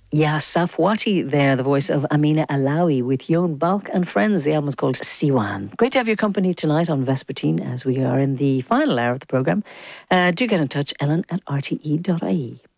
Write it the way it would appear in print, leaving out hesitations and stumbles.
Yeah, Safwati there, the voice of Amina Alawi with Yon Balk and Friends. The album is called Siwan. Great to have your company tonight on Vespertine as we are in the final hour of the programme. Do get in touch, Ellen at rte.ie.